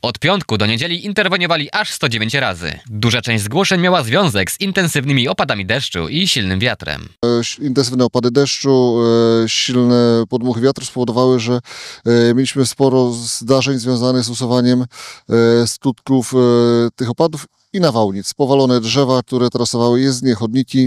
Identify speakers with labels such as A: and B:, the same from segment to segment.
A: Od piątku do niedzieli interweniowali aż 109 razy. Duża część zgłoszeń miała związek z intensywnymi opadami deszczu i silnym wiatrem.
B: Intensywne opady deszczu, silne podmuchy wiatru spowodowały, że mieliśmy sporo zdarzeń związanych z usuwaniem skutków tych opadów i nawałnic. Powalone drzewa, które trasowały jezdnie, chodniki,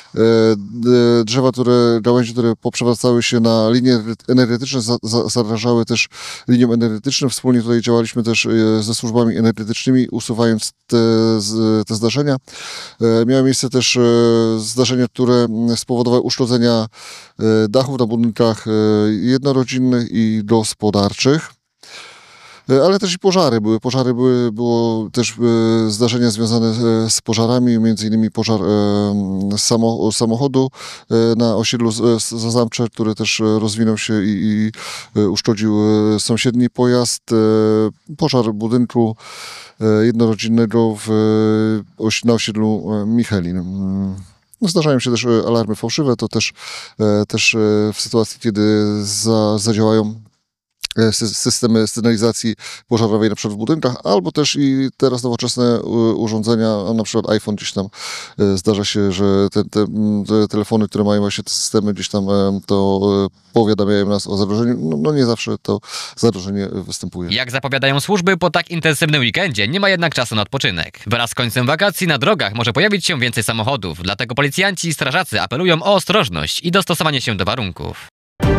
B: gałęzie, które poprzewracały się na linie energetyczne, zagrażały też liniom energetycznym. Wspólnie tutaj działaliśmy też ze służbami energetycznymi, usuwając te zdarzenia. Miały miejsce też zdarzenia, które spowodowały uszkodzenia dachów na budynkach jednorodzinnych i gospodarczych. Ale też i pożary były. Było też zdarzenia związane z pożarami, między innymi pożar samochodu na osiedlu Zazamcze, który też rozwinął się i uszkodził sąsiedni pojazd. Pożar budynku jednorodzinnego na osiedlu Michelin. Zdarzają się też alarmy fałszywe, to też w sytuacji, kiedy zadziałają systemy sygnalizacji pożarowej na przykład w budynkach, albo też i teraz nowoczesne urządzenia, na przykład iPhone gdzieś tam zdarza się, że te telefony, które mają właśnie te systemy gdzieś tam to powiadamiają nas o zagrożeniu. No nie zawsze to zagrożenie występuje.
A: Jak zapowiadają służby, po tak intensywnym weekendzie nie ma jednak czasu na odpoczynek. Wraz z końcem wakacji na drogach może pojawić się więcej samochodów, dlatego policjanci i strażacy apelują o ostrożność i dostosowanie się do warunków.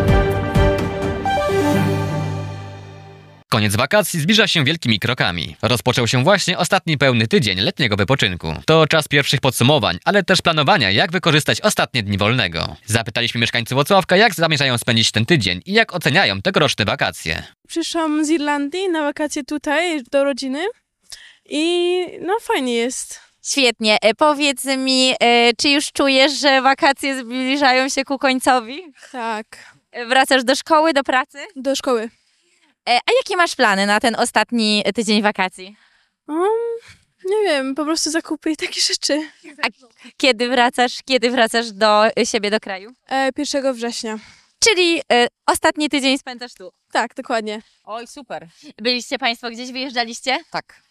A: Koniec wakacji zbliża się wielkimi krokami. Rozpoczął się właśnie ostatni pełny tydzień letniego wypoczynku. To czas pierwszych podsumowań, ale też planowania, jak wykorzystać ostatnie dni wolnego. Zapytaliśmy mieszkańców Włocławka, jak zamierzają spędzić ten tydzień i jak oceniają tegoroczne wakacje.
C: Przyszłam z Irlandii na wakacje tutaj do rodziny i no fajnie jest.
D: Świetnie. Powiedz mi, czy już czujesz, że wakacje zbliżają się ku końcowi?
C: Tak,
D: Wracasz do szkoły, do pracy?
C: do szkoły.
D: A jakie masz plany na ten ostatni tydzień wakacji?
C: Nie wiem, po prostu zakupy i takie rzeczy.
D: A kiedy wracasz do siebie, do kraju?
C: 1 września.
D: Czyli ostatni tydzień spędzasz tu.
C: Tak, dokładnie.
D: Oj, super. Byliście Państwo gdzieś, wyjeżdżaliście?
E: Tak.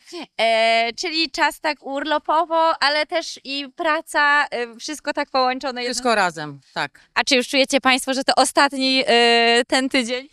D: Czyli czas tak urlopowo, ale też i praca, wszystko tak połączone.
E: Wszystko razem, tak.
D: A czy już czujecie Państwo, że to ostatni ten tydzień?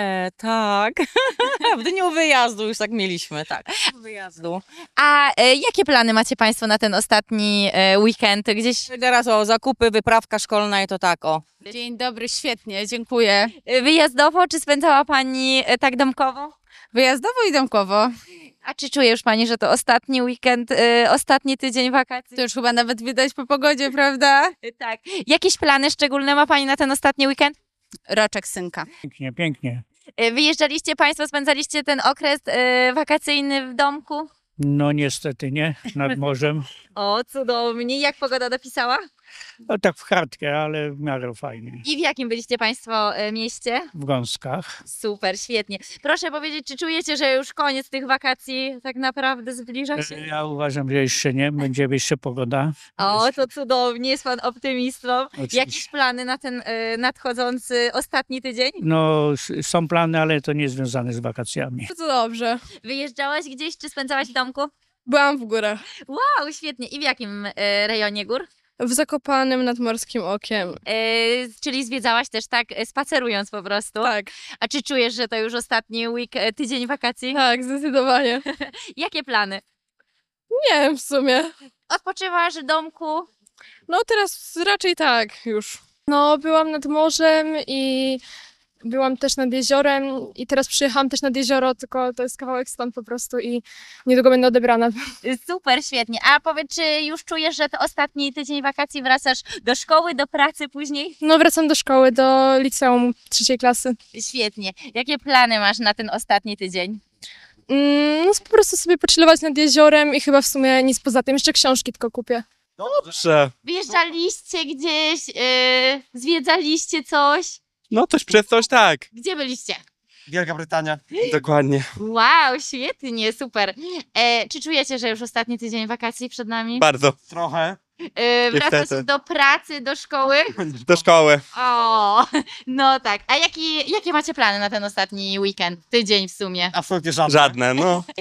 E: Tak. W dniu wyjazdu już tak mieliśmy, tak. Wyjazdu.
D: A jakie plany macie Państwo na ten ostatni weekend? Gdzieś
E: Teraz zakupy, wyprawka szkolna i to tak o.
F: Dzień dobry, świetnie, dziękuję.
D: wyjazdowo, czy spędzała Pani tak domkowo?
F: Wyjazdowo i domkowo.
D: A czy czuje już Pani, że to ostatni weekend, ostatni tydzień wakacji?
F: To już chyba nawet widać po pogodzie, prawda?
D: Tak. Jakieś plany szczególne ma Pani na ten ostatni weekend?
F: Roczek synka.
G: Pięknie, pięknie.
D: Wyjeżdżaliście Państwo, spędzaliście ten okres wakacyjny w domku?
G: No niestety nie, nad morzem.
D: O, cudownie. Jak pogoda dopisała?
G: No tak w Chartkę, ale w miarę fajnie.
D: I w jakim byliście Państwo mieście?
G: W Gąskach.
D: Super, świetnie. Proszę powiedzieć, czy czujecie, że już koniec tych wakacji tak naprawdę zbliża się?
G: Ja uważam, że jeszcze nie, będzie jeszcze pogoda.
D: O, to cudownie, jest Pan optymistą.
G: Oczywiście.
D: Jakieś plany na ten nadchodzący ostatni tydzień?
G: No są plany, ale to nie związane z wakacjami.
C: Bardzo dobrze.
D: Wyjeżdżałaś gdzieś, czy spędzałaś w domku?
C: Byłam w górach.
D: Wow, świetnie. I w jakim rejonie gór?
C: W Zakopanem nad Morskim Okiem.
D: Czyli zwiedzałaś też tak, spacerując po prostu?
C: Tak,
D: A czy czujesz, że to już ostatni tydzień wakacji?
C: tak, zdecydowanie.
D: Jakie plany?
C: Nie wiem w sumie.
D: Odpoczywasz w domku?
C: No teraz raczej tak już. No byłam nad morzem i byłam też nad jeziorem i teraz przyjechałam też nad jezioro, tylko to jest kawałek stąd po prostu i niedługo będę odebrana.
D: Super, świetnie. A powiedz, czy już czujesz, że to ostatni tydzień wakacji wracasz do szkoły, do pracy później?
C: No wracam do szkoły, do liceum 3. klasy.
D: Świetnie. Jakie plany masz na ten ostatni tydzień?
C: No po prostu sobie pochillować nad jeziorem i chyba w sumie nic poza tym. Jeszcze książki tylko kupię.
H: Dobrze.
D: Wyjeżdżaliście gdzieś, zwiedzaliście coś?
H: No coś przez coś tak.
D: Gdzie byliście?
H: Wielka Brytania. Dokładnie.
D: Wow, świetnie, super. Czy czujecie, że już ostatni tydzień wakacji przed nami?
H: Bardzo. Trochę.
D: Wracacie
H: Niestety.
D: do pracy, do szkoły?
H: Do szkoły.
D: O, no tak. A jakie macie plany na ten ostatni weekend? Tydzień w sumie?
H: Absolutnie żadne. Żadne, no.